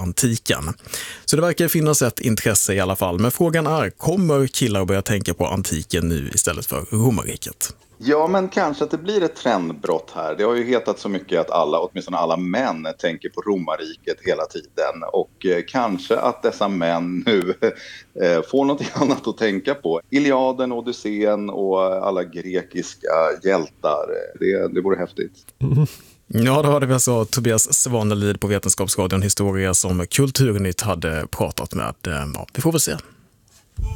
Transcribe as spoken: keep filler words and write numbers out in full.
antiken. Så det verkar finnas ett intresse i alla fall. Men frågan är, kommer killar börja tänka på antiken nu istället för romarriket? Ja, men kanske att det blir ett trendbrott här. Det har ju hetat så mycket att alla, åtminstone alla män, tänker på romarriket hela tiden. Och eh, kanske att dessa män nu eh, får något annat att tänka på. Iliaden, Odysseen och alla grekiska hjältar. Det, det vore häftigt. Mm. Ja, då hade vi alltså Tobias Svanelid på Vetenskapsradion Historia som Kulturnytt hade pratat med. Ja, vi får väl se.